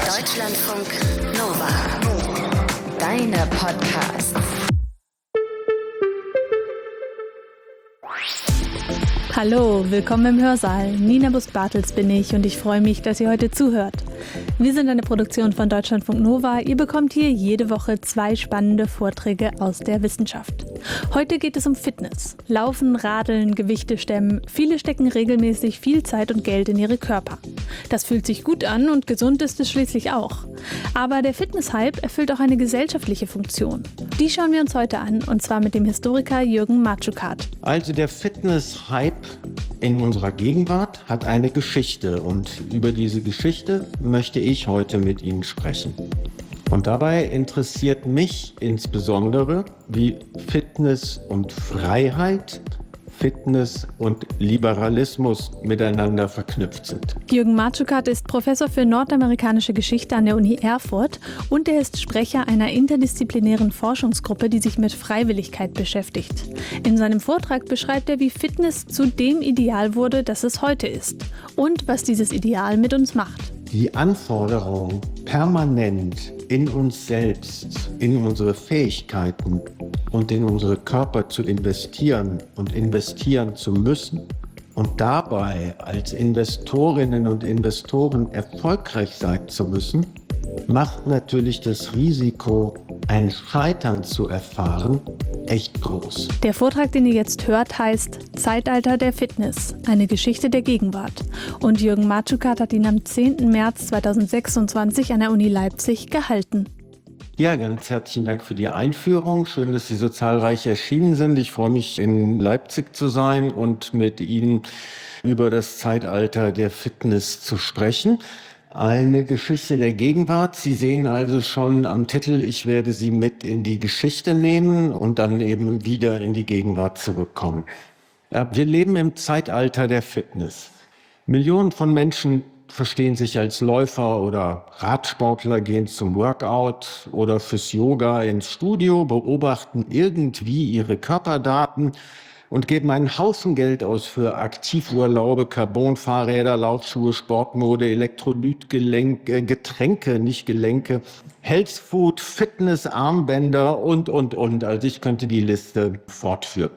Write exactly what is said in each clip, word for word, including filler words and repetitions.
Deutschlandfunk Nova. Deine Podcasts. Hallo, willkommen im Hörsaal. Nina Bust-Bartels bin ich und ich freue mich, dass ihr heute zuhört. Wir sind eine Produktion von Deutschlandfunk Nova. Ihr bekommt hier jede Woche zwei spannende Vorträge aus der Wissenschaft. Heute geht es um Fitness. Laufen, Radeln, Gewichte stemmen. Viele stecken regelmäßig viel Zeit und Geld in ihre Körper. Das fühlt sich gut an und gesund ist es schließlich auch. Aber der Fitness-Hype erfüllt auch eine gesellschaftliche Funktion. Die schauen wir uns heute an, und zwar mit dem Historiker Jürgen Matschukat. Also der Fitness-Hype in unserer Gegenwart hat eine Geschichte, und über diese Geschichte möchte ich heute mit Ihnen sprechen. Und dabei interessiert mich insbesondere, wie Fitness und Freiheit, Fitness und Liberalismus miteinander verknüpft sind. Jürgen Matschukat ist Professor für nordamerikanische Geschichte an der Uni Erfurt und er ist Sprecher einer interdisziplinären Forschungsgruppe, die sich mit Freiwilligkeit beschäftigt. In seinem Vortrag beschreibt er, wie Fitness zu dem Ideal wurde, das es heute ist und was dieses Ideal mit uns macht. Die Anforderung, permanent in uns selbst, in unsere Fähigkeiten und in unsere Körper zu investieren und investieren zu müssen und dabei als Investorinnen und Investoren erfolgreich sein zu müssen, macht natürlich das Risiko, ein Scheitern zu erfahren, echt groß. Der Vortrag, den ihr jetzt hört, heißt Zeitalter der Fitness, eine Geschichte der Gegenwart. Und Jürgen Matschukat hat ihn am zehnten März zweitausendsechsundzwanzig an der Uni Leipzig gehalten. Ja, ganz herzlichen Dank für die Einführung. Schön, dass Sie so zahlreich erschienen sind. Ich freue mich, in Leipzig zu sein und mit Ihnen über das Zeitalter der Fitness zu sprechen. Eine Geschichte der Gegenwart. Sie sehen also schon am Titel, ich werde Sie mit in die Geschichte nehmen und dann eben wieder in die Gegenwart zurückkommen. Wir leben im Zeitalter der Fitness. Millionen von Menschen verstehen sich als Läufer oder Radsportler, gehen zum Workout oder fürs Yoga ins Studio, beobachten irgendwie ihre Körperdaten und geben einen Haufen Geld aus für Aktivurlaube, Carbon-Fahrräder, Laufschuhe, Sportmode, Elektrolytgelenke, Getränke, nicht Gelenke, Health Food, Fitness, Armbänder und, und, und. Also ich könnte die Liste fortführen.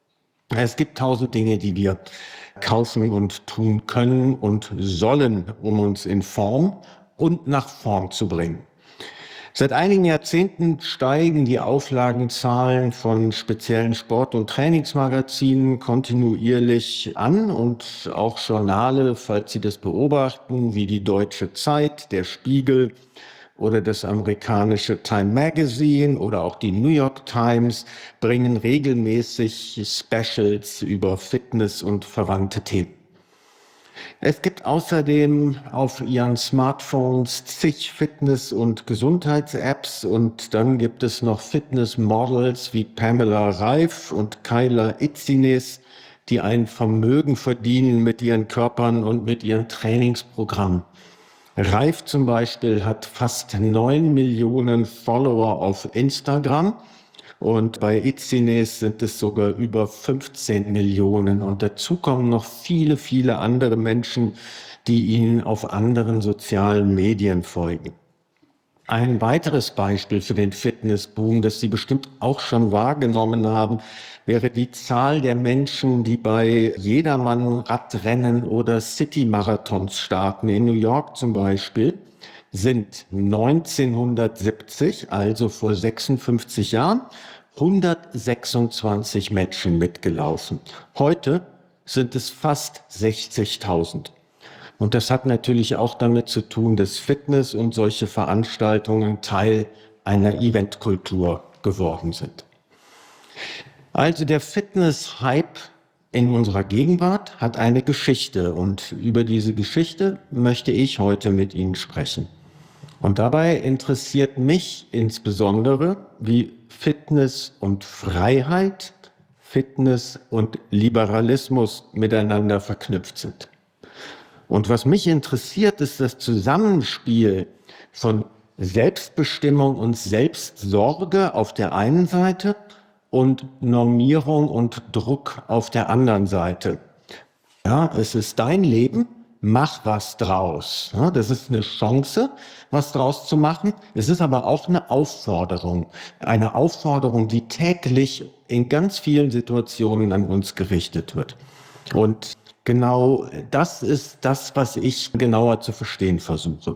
Es gibt tausend Dinge, die wir kaufen und tun können und sollen, um uns in Form und nach Form zu bringen. Seit einigen Jahrzehnten steigen die Auflagenzahlen von speziellen Sport- und Trainingsmagazinen kontinuierlich an und auch Journale, falls Sie das beobachten, wie die Deutsche Zeit, der Spiegel oder das amerikanische Time Magazine oder auch die New York Times bringen regelmäßig Specials über Fitness und verwandte Themen. Es gibt außerdem auf Ihren Smartphones zig Fitness- und Gesundheits-Apps und dann gibt es noch Fitness-Models wie Pamela Reif und Kayla Itzines, die ein Vermögen verdienen mit ihren Körpern und mit ihren Trainingsprogrammen. Reif zum Beispiel hat fast neun Millionen Follower auf Instagram. Und bei Itzines sind es sogar über fünfzehn Millionen. Und dazu kommen noch viele, viele andere Menschen, die ihnen auf anderen sozialen Medien folgen. Ein weiteres Beispiel für den Fitnessboom, das Sie bestimmt auch schon wahrgenommen haben, wäre die Zahl der Menschen, die bei Jedermann Radrennen oder City-Marathons starten. In New York zum Beispiel sind neunzehnhundertsiebzig, also vor sechsundfünfzig Jahren, hundertsechsundzwanzig Menschen mitgelaufen. Heute sind es fast sechzigtausend. Und das hat natürlich auch damit zu tun, dass Fitness und solche Veranstaltungen Teil einer Eventkultur geworden sind. Also der Fitness-Hype in unserer Gegenwart hat eine Geschichte und über diese Geschichte möchte ich heute mit Ihnen sprechen. Und dabei interessiert mich insbesondere, wie Fitness und Freiheit, Fitness und Liberalismus miteinander verknüpft sind. Und was mich interessiert, ist das Zusammenspiel von Selbstbestimmung und Selbstsorge auf der einen Seite und Normierung und Druck auf der anderen Seite. Ja, es ist dein Leben, mach was draus. Ja, das ist eine Chance, was draus zu machen. Es ist aber auch eine Aufforderung. Eine Aufforderung, die täglich in ganz vielen Situationen an uns gerichtet wird. Und genau das ist das, was ich genauer zu verstehen versuche.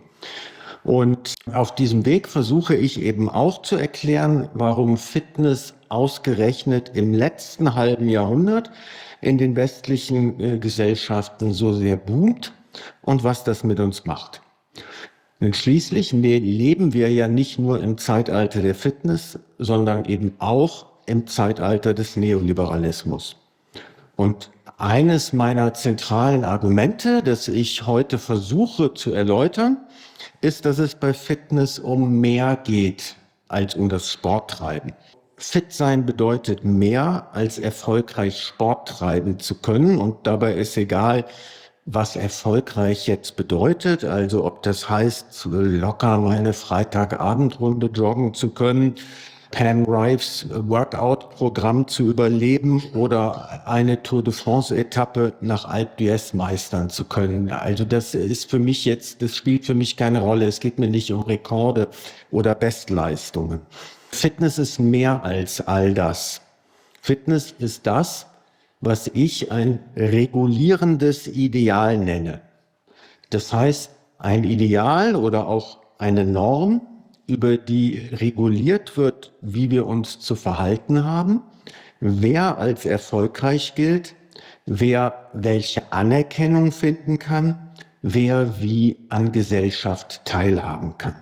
Und auf diesem Weg versuche ich eben auch zu erklären, warum Fitness ausgerechnet im letzten halben Jahrhundert in den westlichen äh, Gesellschaften so sehr boomt und was das mit uns macht. Denn schließlich leben wir ja nicht nur im Zeitalter der Fitness, sondern eben auch im Zeitalter des Neoliberalismus. Und eines meiner zentralen Argumente, das ich heute versuche zu erläutern, ist, dass es bei Fitness um mehr geht als um das Sporttreiben. Fit sein bedeutet mehr, als erfolgreich Sport treiben zu können. Und dabei ist egal, was erfolgreich jetzt bedeutet. Also ob das heißt, locker meine Freitagabendrunde joggen zu können, Pam Rives Workout-Programm zu überleben oder eine Tour de France-Etappe nach Alpe d'Huez meistern zu können. Also das ist für mich jetzt, das spielt für mich keine Rolle. Es geht mir nicht um Rekorde oder Bestleistungen. Fitness ist mehr als all das. Fitness ist das, was ich ein regulierendes Ideal nenne. Das heißt, ein Ideal oder auch eine Norm, über die reguliert wird, wie wir uns zu verhalten haben, wer als erfolgreich gilt, wer welche Anerkennung finden kann, wer wie an Gesellschaft teilhaben kann.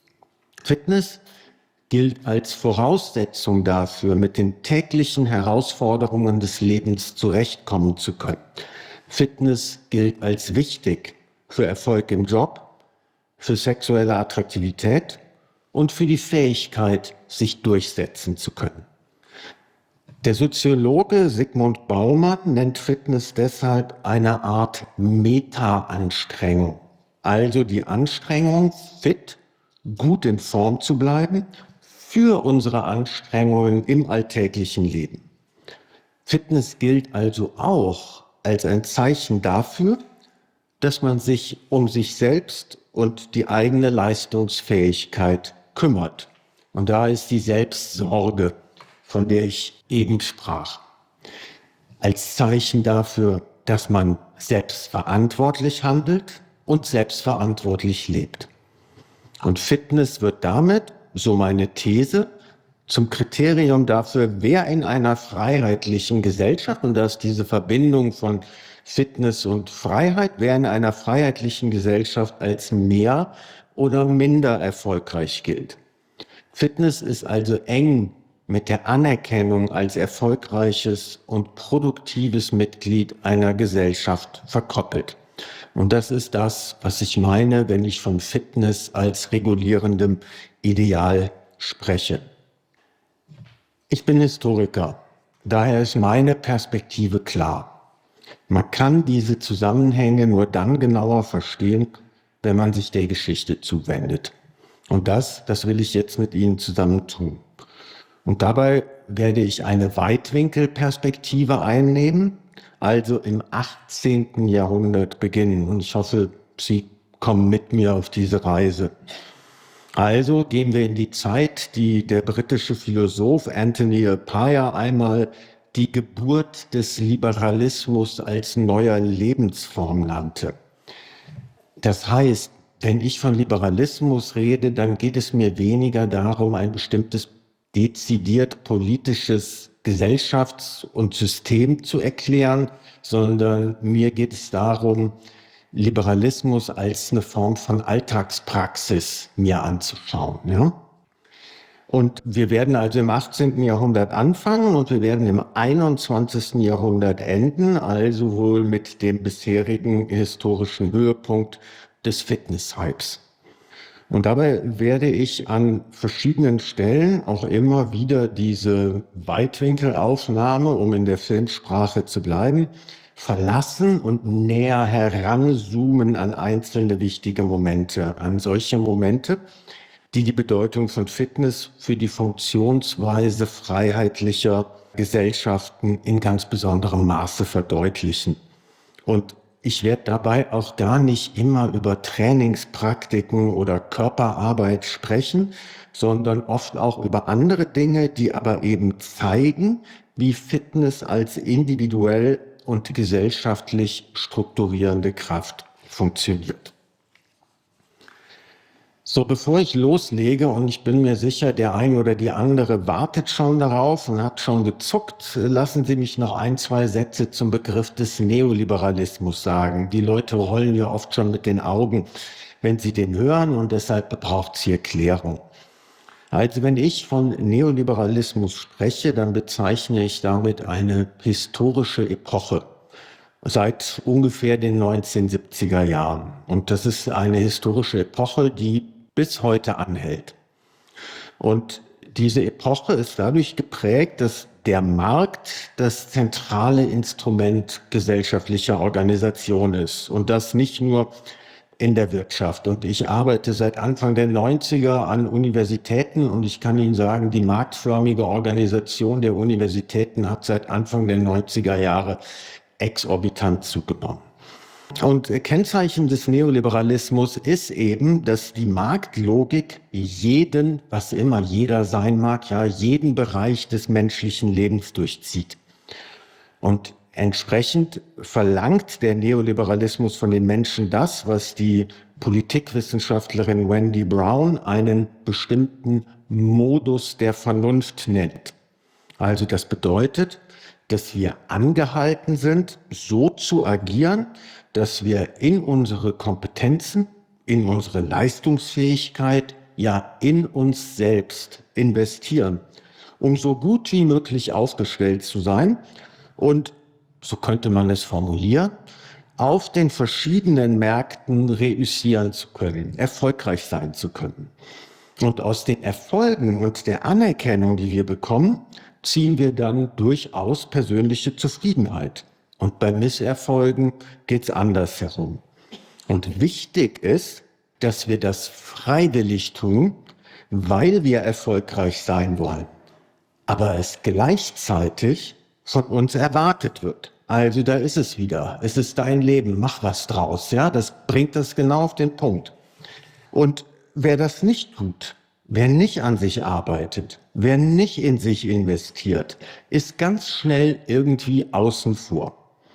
Fitness gilt als Voraussetzung dafür, mit den täglichen Herausforderungen des Lebens zurechtkommen zu können. Fitness gilt als wichtig für Erfolg im Job, für sexuelle Attraktivität und für die Fähigkeit, sich durchsetzen zu können. Der Soziologe Zygmunt Bauman nennt Fitness deshalb eine Art Meta-Anstrengung. Also die Anstrengung, fit, gut in Form zu bleiben, für unsere Anstrengungen im alltäglichen Leben. Fitness gilt also auch als ein Zeichen dafür, dass man sich um sich selbst und die eigene Leistungsfähigkeit kümmert. Und da ist die Selbstsorge, von der ich eben sprach, als Zeichen dafür, dass man selbstverantwortlich handelt und selbstverantwortlich lebt. Und Fitness wird damit, so meine These, zum Kriterium dafür, wer in einer freiheitlichen Gesellschaft, und da ist diese Verbindung von Fitness und Freiheit, wer in einer freiheitlichen Gesellschaft als mehr oder minder erfolgreich gilt. Fitness ist also eng mit der Anerkennung als erfolgreiches und produktives Mitglied einer Gesellschaft verkoppelt. Und das ist das, was ich meine, wenn ich von Fitness als regulierendem Ideal spreche. Ich bin Historiker, daher ist meine Perspektive klar. Man kann diese Zusammenhänge nur dann genauer verstehen, wenn man sich der Geschichte zuwendet. Und das, das will ich jetzt mit Ihnen zusammen tun. Und dabei werde ich eine Weitwinkelperspektive einnehmen, also im achtzehnten Jahrhundert beginnen. Und ich hoffe, Sie kommen mit mir auf diese Reise. Also gehen wir in die Zeit, die der britische Philosoph Anthony Appiah einmal die Geburt des Liberalismus als neuer Lebensform nannte. Das heißt, wenn ich von Liberalismus rede, dann geht es mir weniger darum, ein bestimmtes dezidiert politisches Gesellschafts- und System zu erklären, sondern mir geht es darum, Liberalismus als eine Form von Alltagspraxis mir anzuschauen. Ja? Und wir werden also im achtzehnten Jahrhundert anfangen und wir werden im einundzwanzigsten Jahrhundert enden, also wohl mit dem bisherigen historischen Höhepunkt des Fitness-Hypes. Und dabei werde ich an verschiedenen Stellen auch immer wieder diese Weitwinkelaufnahme, um in der Filmsprache zu bleiben, verlassen und näher heranzoomen an einzelne wichtige Momente, an solche Momente, die die Bedeutung von Fitness für die Funktionsweise freiheitlicher Gesellschaften in ganz besonderem Maße verdeutlichen. Und ich werde dabei auch gar nicht immer über Trainingspraktiken oder Körperarbeit sprechen, sondern oft auch über andere Dinge, die aber eben zeigen, wie Fitness als individuell und gesellschaftlich strukturierende Kraft funktioniert. So, bevor ich loslege, und ich bin mir sicher, der eine oder die andere wartet schon darauf und hat schon gezuckt, lassen Sie mich noch ein, zwei Sätze zum Begriff des Neoliberalismus sagen. Die Leute rollen ja oft schon mit den Augen, wenn sie den hören, und deshalb braucht es hier Klärung. Also wenn ich von Neoliberalismus spreche, dann bezeichne ich damit eine historische Epoche seit ungefähr den neunzehnhundertsiebziger Jahren. Und das ist eine historische Epoche, die bis heute anhält. Und diese Epoche ist dadurch geprägt, dass der Markt das zentrale Instrument gesellschaftlicher Organisation ist. Und das nicht nur in der Wirtschaft. Und ich arbeite seit Anfang der neunziger an Universitäten, und ich kann Ihnen sagen, die marktförmige Organisation der Universitäten hat seit Anfang der neunziger Jahre exorbitant zugenommen. Und Kennzeichen des Neoliberalismus ist eben, dass die Marktlogik jeden, was immer jeder sein mag, ja, jeden Bereich des menschlichen Lebens durchzieht. Und entsprechend verlangt der Neoliberalismus von den Menschen das, was die Politikwissenschaftlerin Wendy Brown einen bestimmten Modus der Vernunft nennt. Also das bedeutet, dass wir angehalten sind, so zu agieren, dass wir in unsere Kompetenzen, in unsere Leistungsfähigkeit, ja in uns selbst investieren, um so gut wie möglich aufgestellt zu sein und, so könnte man es formulieren, auf den verschiedenen Märkten reüssieren zu können, erfolgreich sein zu können. Und aus den Erfolgen und der Anerkennung, die wir bekommen, ziehen wir dann durchaus persönliche Zufriedenheit. Und bei Misserfolgen geht es anders herum. Und wichtig ist, dass wir das freiwillig tun, weil wir erfolgreich sein wollen. Aber es gleichzeitig von uns erwartet wird. Also da ist es wieder. Es ist dein Leben, mach was draus. Ja, das bringt das genau auf den Punkt. Und wer das nicht tut, wer nicht an sich arbeitet, wer nicht in sich investiert, ist ganz schnell irgendwie außen vor.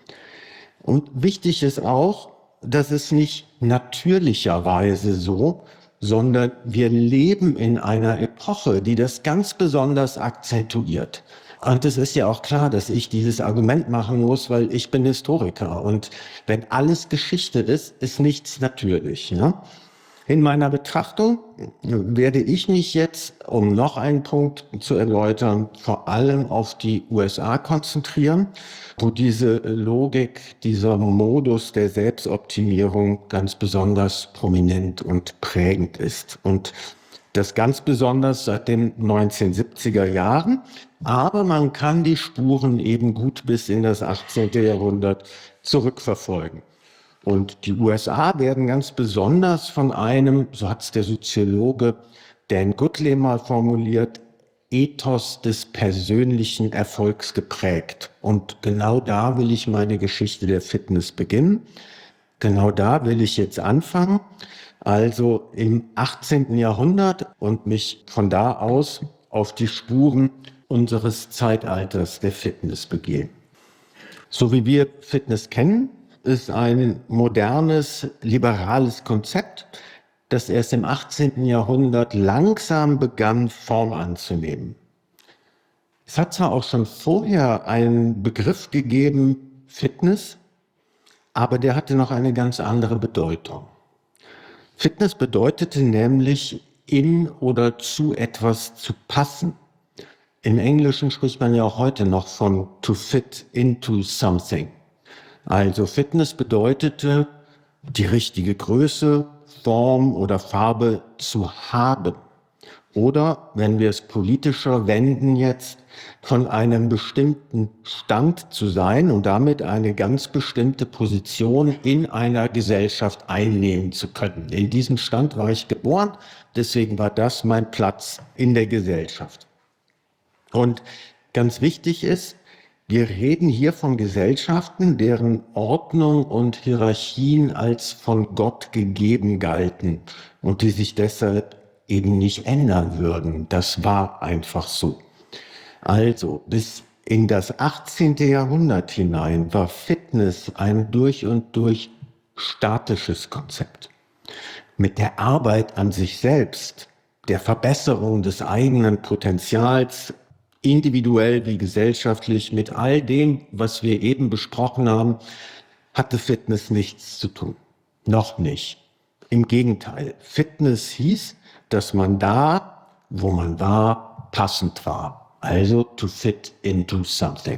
Und wichtig ist auch, dass es nicht natürlicherweise so, sondern wir leben in einer Epoche, die das ganz besonders akzentuiert. Und es ist ja auch klar, dass ich dieses Argument machen muss, weil ich bin Historiker. Und wenn alles Geschichte ist, ist nichts natürlich. Ja? In meiner Betrachtung werde ich mich jetzt, um noch einen Punkt zu erläutern, vor allem auf die U S A konzentrieren, wo diese Logik, dieser Modus der Selbstoptimierung ganz besonders prominent und prägend ist. Und das ganz besonders seit den neunzehnhundertsiebziger Jahren. Aber man kann die Spuren eben gut bis in das achtzehnten Jahrhundert zurückverfolgen. Und die U S A werden ganz besonders von einem, so hat es der Soziologe Dan Goodley mal formuliert, Ethos des persönlichen Erfolgs geprägt. Und genau da will ich meine Geschichte der Fitness beginnen. Genau da will ich jetzt anfangen. Also im achtzehnten Jahrhundert und mich von da aus auf die Spuren unseres Zeitalters der Fitness begeben. So wie wir Fitness kennen, ist ein modernes, liberales Konzept, das erst im achtzehnten Jahrhundert langsam begann, Form anzunehmen. Es hat zwar auch schon vorher einen Begriff gegeben, Fitness, aber der hatte noch eine ganz andere Bedeutung. Fitness bedeutete nämlich, in oder zu etwas zu passen. Im Englischen spricht man ja auch heute noch von to fit into something. Also Fitness bedeutete, die richtige Größe, Form oder Farbe zu haben. Oder, wenn wir es politischer wenden jetzt, von einem bestimmten Stand zu sein und damit eine ganz bestimmte Position in einer Gesellschaft einnehmen zu können. In diesem Stand war ich geboren, deswegen war das mein Platz in der Gesellschaft. Und ganz wichtig ist, Wir reden hier von Gesellschaften, deren Ordnung und Hierarchien als von Gott gegeben galten und die sich deshalb eben nicht ändern würden. Das war einfach so. Also bis in das achtzehnte. Jahrhundert hinein war Fitness ein durch und durch statisches Konzept. Mit der Arbeit an sich selbst, der Verbesserung des eigenen Potenzials, individuell wie gesellschaftlich, mit all dem, was wir eben besprochen haben, hatte Fitness nichts zu tun. Noch nicht. Im Gegenteil, Fitness hieß, dass man da, wo man war, passend war. Also to fit into something.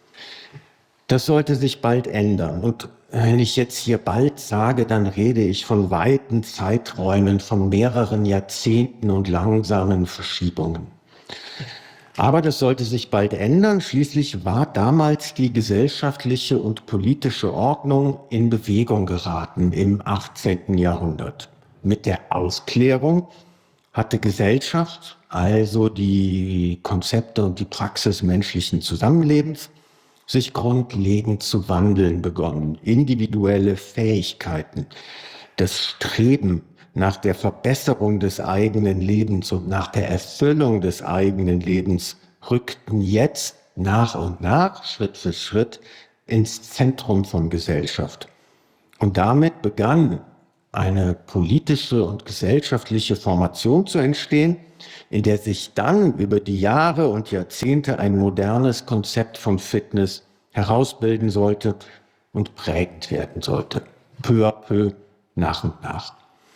Das sollte sich bald ändern. Und wenn ich jetzt hier bald sage, dann rede ich von weiten Zeiträumen, von mehreren Jahrzehnten und langsamen Verschiebungen. Aber das sollte sich bald ändern. Schließlich war damals die gesellschaftliche und politische Ordnung in Bewegung geraten im achtzehnten. Jahrhundert. Mit der Aufklärung hatte Gesellschaft, also die Konzepte und die Praxis menschlichen Zusammenlebens, sich grundlegend zu wandeln begonnen. Individuelle Fähigkeiten, das Streben nach der Verbesserung des eigenen Lebens und nach der Erfüllung des eigenen Lebens rückten jetzt nach und nach, Schritt für Schritt, ins Zentrum von Gesellschaft. Und damit begann eine politische und gesellschaftliche Formation zu entstehen, in der sich dann über die Jahre und Jahrzehnte ein modernes Konzept von Fitness herausbilden sollte und prägend werden sollte. Peu à peu, nach und nach.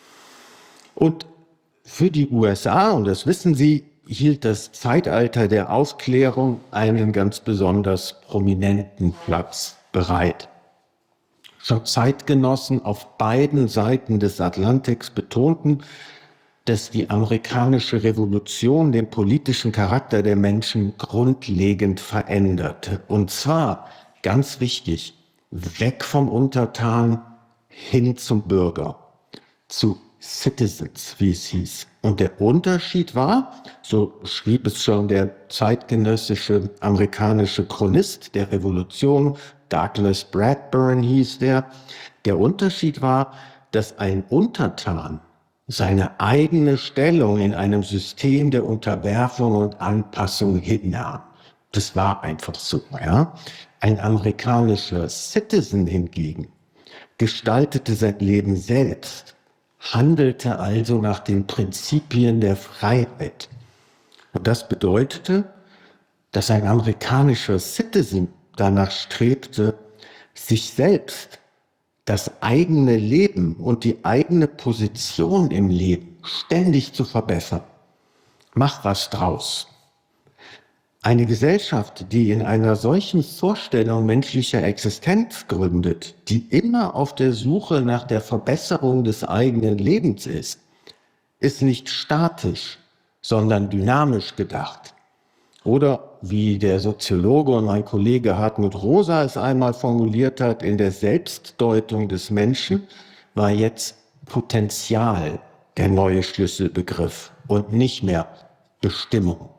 Und für die U S A, und das wissen Sie, hielt das Zeitalter der Aufklärung einen ganz besonders prominenten Platz bereit. Schon Zeitgenossen auf beiden Seiten des Atlantiks betonten, dass die amerikanische Revolution den politischen Charakter der Menschen grundlegend veränderte. Und zwar, ganz wichtig, weg vom Untertan hin zum Bürger, zu Citizens, wie es hieß. Und der Unterschied war, so schrieb es schon der zeitgenössische amerikanische Chronist der Revolution, Douglas Bradburn hieß der, der Unterschied war, dass ein Untertan seine eigene Stellung in einem System der Unterwerfung und Anpassung hinnahm. Das war einfach so, ja. Ein amerikanischer Citizen hingegen gestaltete sein Leben selbst, handelte also nach den Prinzipien der Freiheit. Und das bedeutete, dass ein amerikanischer Citizen danach strebte, sich selbst, das eigene Leben und die eigene Position im Leben ständig zu verbessern. Mach was draus. Eine Gesellschaft, die in einer solchen Vorstellung menschlicher Existenz gründet, die immer auf der Suche nach der Verbesserung des eigenen Lebens ist, ist nicht statisch, sondern dynamisch gedacht. Oder wie der Soziologe und mein Kollege Hartmut Rosa es einmal formuliert hat, in der Selbstdeutung des Menschen war jetzt Potenzial der neue Schlüsselbegriff und nicht mehr Bestimmung.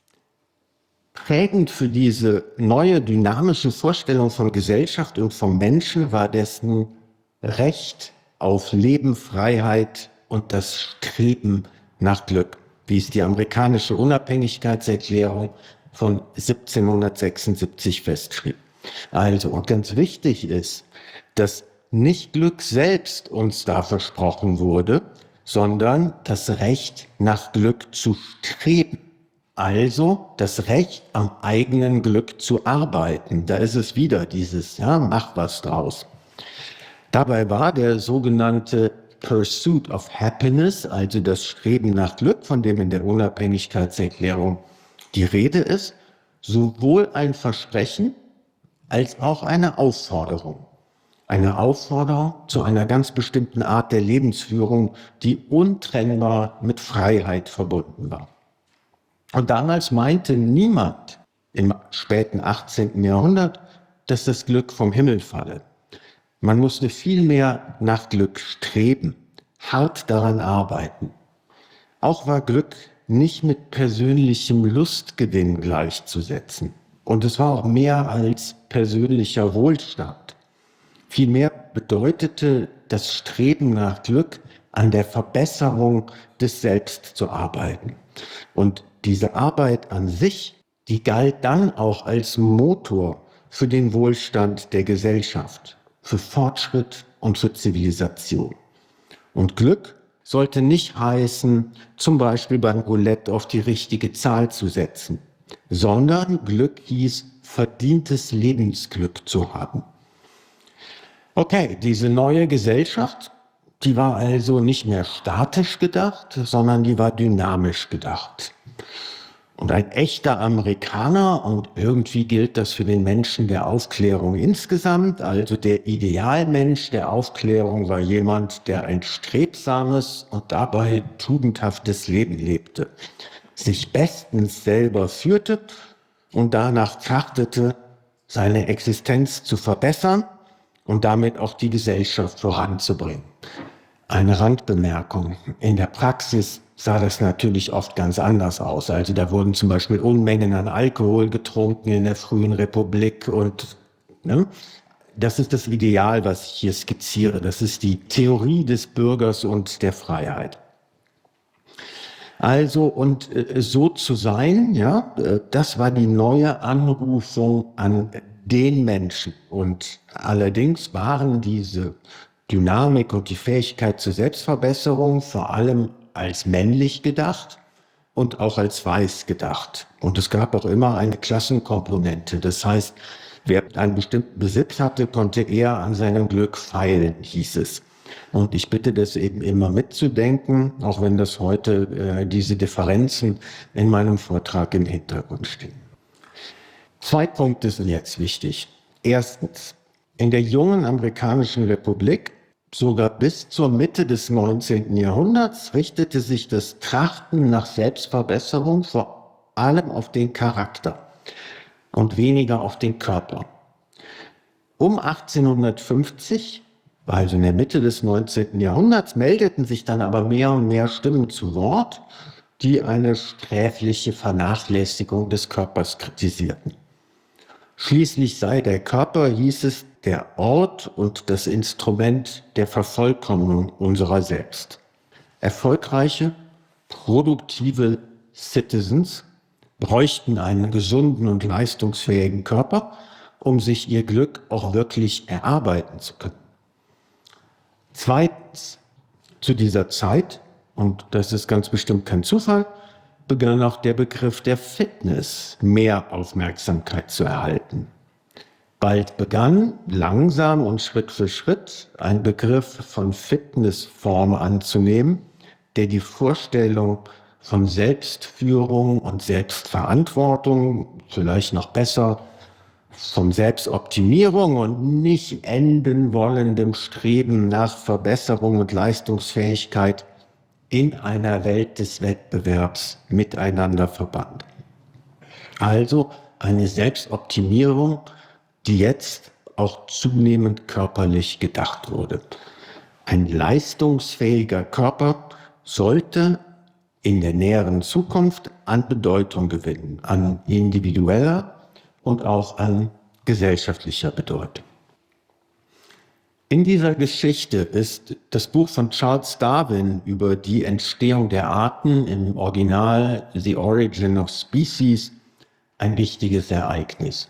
Prägend für diese neue dynamische Vorstellung von Gesellschaft und vom Menschen war dessen Recht auf Leben, Freiheit und das Streben nach Glück, wie es die amerikanische Unabhängigkeitserklärung von siebzehnhundertsechsundsiebzig festschrieb. Also, und ganz wichtig ist, dass nicht Glück selbst uns da versprochen wurde, sondern das Recht nach Glück zu streben. Also das Recht am eigenen Glück zu arbeiten. Da ist es wieder dieses, ja, mach was draus. Dabei war der sogenannte Pursuit of Happiness, also das Streben nach Glück, von dem in der Unabhängigkeitserklärung die Rede ist, sowohl ein Versprechen als auch eine Aufforderung. Eine Aufforderung zu einer ganz bestimmten Art der Lebensführung, die untrennbar mit Freiheit verbunden war. Und damals meinte niemand im späten achtzehnten. Jahrhundert, dass das Glück vom Himmel falle. Man musste vielmehr nach Glück streben, hart daran arbeiten. Auch war Glück nicht mit persönlichem Lustgewinn gleichzusetzen. Und es war auch mehr als persönlicher Wohlstand. Vielmehr bedeutete das Streben nach Glück, an der Verbesserung des Selbst zu arbeiten. Und diese Arbeit an sich, die galt dann auch als Motor für den Wohlstand der Gesellschaft, für Fortschritt und für Zivilisation. Und Glück sollte nicht heißen, zum Beispiel beim Roulette auf die richtige Zahl zu setzen, sondern Glück hieß, verdientes Lebensglück zu haben. Okay, diese neue Gesellschaft, die war also nicht mehr statisch gedacht, sondern die war dynamisch gedacht. Und ein echter Amerikaner, und irgendwie gilt das für den Menschen der Aufklärung insgesamt, also der Idealmensch der Aufklärung war jemand, der ein strebsames und dabei tugendhaftes Leben lebte, sich bestens selber führte und danach trachtete, seine Existenz zu verbessern und damit auch die Gesellschaft voranzubringen. Eine Randbemerkung: In der Praxis sah das natürlich oft ganz anders aus. Also da wurden zum Beispiel Unmengen an Alkohol getrunken in der frühen Republik und ne, das ist das Ideal, was ich hier skizziere. Das ist die Theorie des Bürgers und der Freiheit. Also und äh, so zu sein, ja, äh, das war die neue Anrufung an den Menschen. Und allerdings waren diese Dynamik und die Fähigkeit zur Selbstverbesserung vor allem als männlich gedacht und auch als weiß gedacht. Und es gab auch immer eine Klassenkomponente. Das heißt, wer einen bestimmten Besitz hatte, konnte eher an seinem Glück feilen, hieß es. Und ich bitte das eben immer mitzudenken, auch wenn das heute äh, diese Differenzen in meinem Vortrag im Hintergrund stehen. Zwei Punkte sind jetzt wichtig. Erstens, in der jungen amerikanischen Republik, sogar bis zur Mitte des neunzehnten Jahrhunderts, richtete sich das Trachten nach Selbstverbesserung vor allem auf den Charakter und weniger auf den Körper. Um achtzehnhundertfünfzig, also in der Mitte des neunzehnten Jahrhunderts, meldeten sich dann aber mehr und mehr Stimmen zu Wort, die eine sträfliche Vernachlässigung des Körpers kritisierten. Schließlich sei der Körper, hieß es, der Ort und das Instrument der Vervollkommnung unserer selbst. Erfolgreiche, produktive Citizens bräuchten einen gesunden und leistungsfähigen Körper, um sich ihr Glück auch wirklich erarbeiten zu können. Zweitens, zu dieser Zeit, und das ist ganz bestimmt kein Zufall, begann auch der Begriff der Fitness mehr Aufmerksamkeit zu erhalten. Bald begann, langsam und Schritt für Schritt, ein Begriff von Fitnessform anzunehmen, der die Vorstellung von Selbstführung und Selbstverantwortung, vielleicht noch besser, von Selbstoptimierung und nicht enden wollendem Streben nach Verbesserung und Leistungsfähigkeit in einer Welt des Wettbewerbs miteinander verband. Also eine Selbstoptimierung, die jetzt auch zunehmend körperlich gedacht wurde. Ein leistungsfähiger Körper sollte in der näheren Zukunft an Bedeutung gewinnen, an individueller und auch an gesellschaftlicher Bedeutung. In dieser Geschichte ist das Buch von Charles Darwin über die Entstehung der Arten, im Original The Origin of Species, ein wichtiges Ereignis.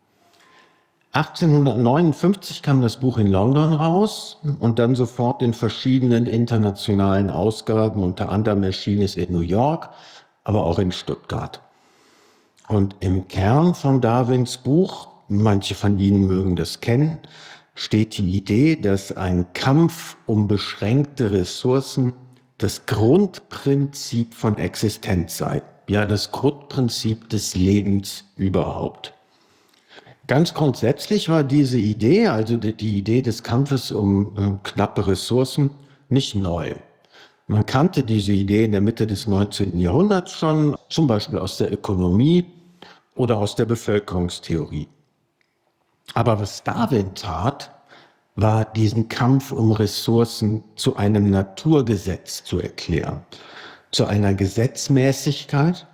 achtzehnhundertneunundfünfzig kam das Buch in London raus und dann sofort in verschiedenen internationalen Ausgaben, unter anderem erschien es in New York, aber auch in Stuttgart. Und im Kern von Darwins Buch, manche von Ihnen mögen das kennen, steht die Idee, dass ein Kampf um beschränkte Ressourcen das Grundprinzip von Existenz sei. Ja, das Grundprinzip des Lebens überhaupt. Ganz grundsätzlich war diese Idee, also die, die Idee des Kampfes um äh, knappe Ressourcen, nicht neu. Man kannte diese Idee in der Mitte des neunzehnten Jahrhunderts schon, zum Beispiel aus der Ökonomie oder aus der Bevölkerungstheorie. Aber was Darwin tat, war diesen Kampf um Ressourcen zu einem Naturgesetz zu erklären, zu einer Gesetzmäßigkeit,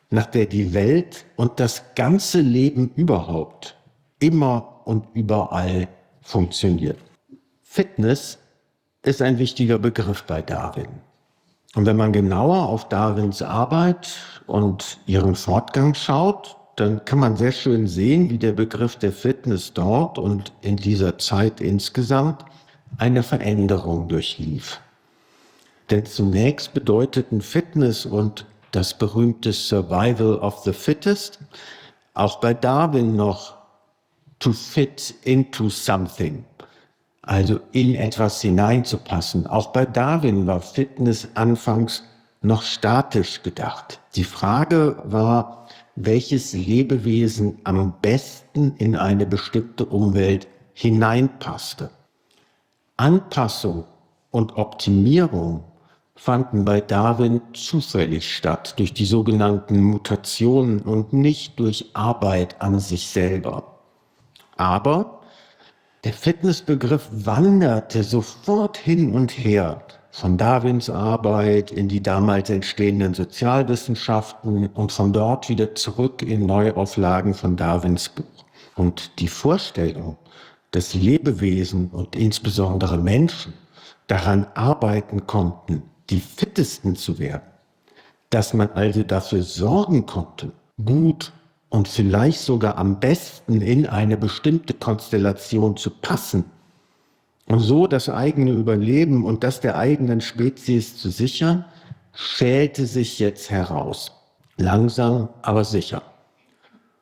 nach der die Welt und das ganze Leben überhaupt immer und überall funktioniert. Fitness ist ein wichtiger Begriff bei Darwin. Und wenn man genauer auf Darwins Arbeit und ihren Fortgang schaut, dann kann man sehr schön sehen, wie der Begriff der Fitness dort und in dieser Zeit insgesamt eine Veränderung durchlief. Denn zunächst bedeuteten Fitness und das berühmte Survival of the Fittest auch bei Darwin noch to fit into something, also in etwas hineinzupassen. Auch bei Darwin war Fitness anfangs noch statisch gedacht. Die Frage war, welches Lebewesen am besten in eine bestimmte Umwelt hineinpasste. Anpassung und Optimierung fanden bei Darwin zufällig statt, durch die sogenannten Mutationen und nicht durch Arbeit an sich selber. Aber der Fitnessbegriff wanderte sofort hin und her, von Darwins Arbeit in die damals entstehenden Sozialwissenschaften und von dort wieder zurück in Neuauflagen von Darwins Buch. Und die Vorstellung, dass Lebewesen und insbesondere Menschen daran arbeiten konnten, die fittesten zu werden, dass man also dafür sorgen konnte, gut und vielleicht sogar am besten in eine bestimmte Konstellation zu passen und so das eigene Überleben und das der eigenen Spezies zu sichern, schälte sich jetzt heraus. Langsam, aber sicher.